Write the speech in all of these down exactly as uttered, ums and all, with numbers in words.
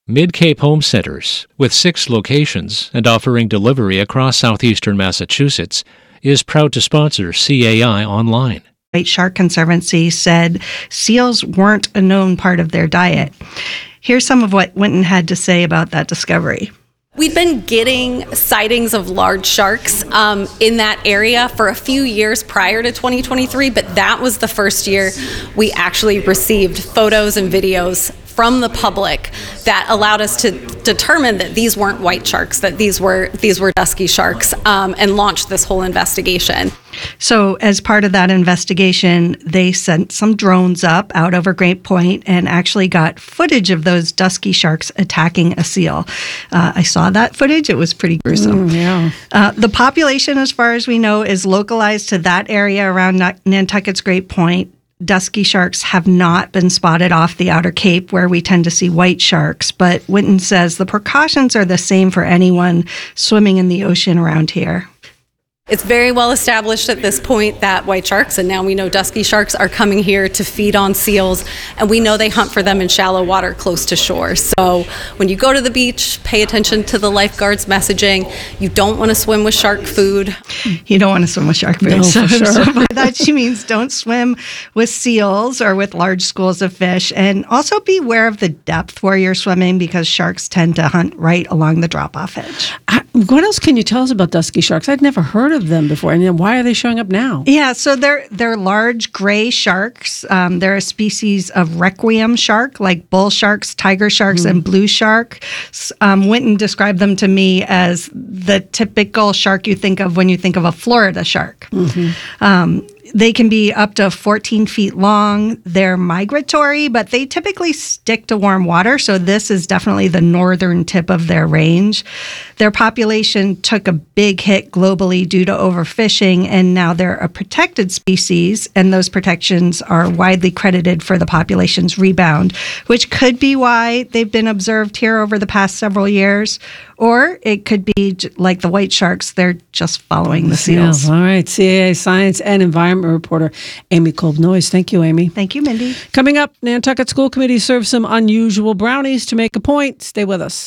Mid-Cape Home Centers, with six locations and offering delivery across southeastern Massachusetts, is proud to sponsor C A I Online. White Shark Conservancy said seals weren't a known part of their diet. Here's some of what Winton had to say about that discovery. We'd been getting sightings of large sharks um, in that area for a few years prior to twenty twenty-three, but that was the first year we actually received photos and videos from the public that allowed us to determine that these weren't white sharks, that these were these were dusky sharks, um, and launched this whole investigation. So as part of that investigation, they sent some drones up out over Great Point and actually got footage of those dusky sharks attacking a seal. Uh, I saw that footage. It was pretty gruesome. Mm, yeah. Uh, the population, as far as we know, is localized to that area around Nantucket's Great Point. Dusky sharks have not been spotted off the Outer Cape, where we tend to see white sharks. But Winton says the precautions are the same for anyone swimming in the ocean around here. It's very well established at this point that white sharks, and now we know dusky sharks, are coming here to feed on seals, and we know they hunt for them in shallow water close to shore. So when you go to the beach, pay attention to the lifeguards' messaging. You don't want to swim with shark food. You don't want to swim with shark food. No, so, for sure. so by that she means don't swim with seals or with large schools of fish, and also beware of the depth where you're swimming, because sharks tend to hunt right along the drop-off edge. I, what else can you tell us about dusky sharks? I'd never heard of them before, and then why are they showing up now? Yeah, so they're they're large gray sharks. Um, they're a species of requiem shark, like bull sharks, tiger sharks, mm. and blue shark. Um, Winton described them to me as the typical shark you think of when you think of a Florida shark. Mm-hmm. Um, They can be up to fourteen feet long. They're migratory, but they typically stick to warm water, so this is definitely the northern tip of their range. Their population took a big hit globally due to overfishing, and now they're a protected species, and those protections are widely credited for the population's rebound, which could be why they've been observed here over the past several years. Or it could be like the white sharks, they're just following the seals. All right, C A A Science and Environment reporter Amy Kolb-Noyes. Thank you, Amy. Thank you, Mindy. Coming up, Nantucket School Committee serves some unusual brownies to make a point. Stay with us.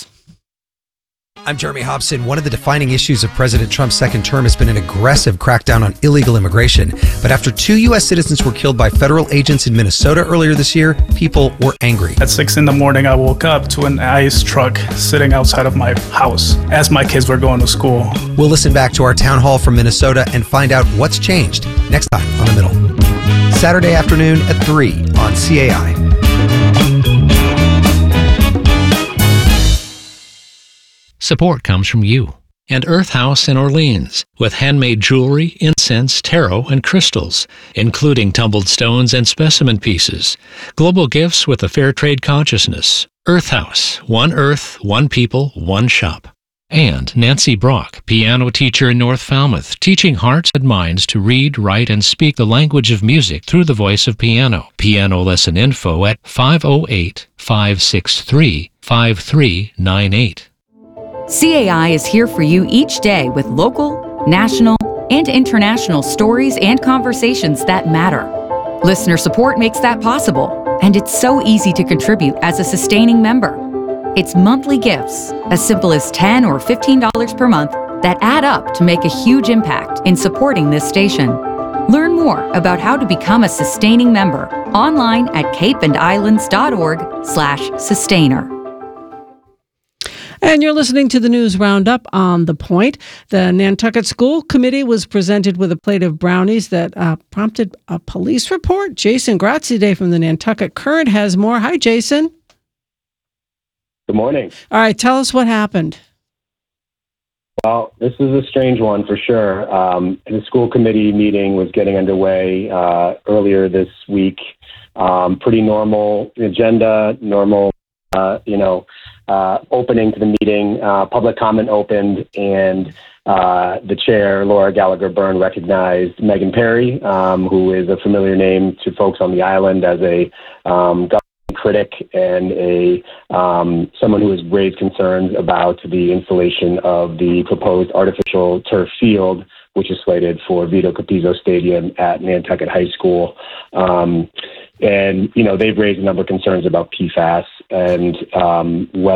I'm Jeremy Hobson. One of the defining issues of President Trump's second term has been an aggressive crackdown on illegal immigration. But after two U S citizens were killed by federal agents in Minnesota earlier this year, people were angry. At six in the morning, I woke up to an ICE truck sitting outside of my house as my kids were going to school. We'll listen back to our town hall from Minnesota and find out what's changed next time on The Middle. Saturday afternoon at three on C A I. Support comes from you and Earth House in Orleans, with handmade jewelry, incense, tarot, and crystals, including tumbled stones and specimen pieces. Global gifts with a fair trade consciousness. Earth House, one earth, one people, one shop. And Nancy Brock, piano teacher in North Falmouth, teaching hearts and minds to read, write, and speak the language of music through the voice of piano. Piano lesson info at five oh eight, five six three, five three nine eight. C A I is here for you each day with local, national, and international stories and conversations that matter. Listener support makes that possible, and it's so easy to contribute as a sustaining member. It's monthly gifts, as simple as ten dollars or fifteen dollars per month, that add up to make a huge impact in supporting this station. Learn more about how to become a sustaining member online at capeandislands.org slash sustainer. And you're listening to the News Roundup on The Point. The Nantucket School Committee was presented with a plate of brownies that uh, prompted a police report. Jason Graziadei from the Nantucket Current has more. Hi, Jason. Good morning. All right, tell us what happened. Well, this is a strange one for sure. Um, the school committee meeting was getting underway uh, earlier this week. Um, pretty normal agenda, normal, uh, you know, Uh, opening to the meeting. Uh, public comment opened, and uh, the chair, Laura Gallagher Byrne, recognized Megan Perry, um, who is a familiar name to folks on the island as a um, government critic and a um, someone who has raised concerns about the installation of the proposed artificial turf field, which is slated for Vito Capizzo Stadium at Nantucket High School. Um, and, you know, they've raised a number of concerns about P FAS and um, whether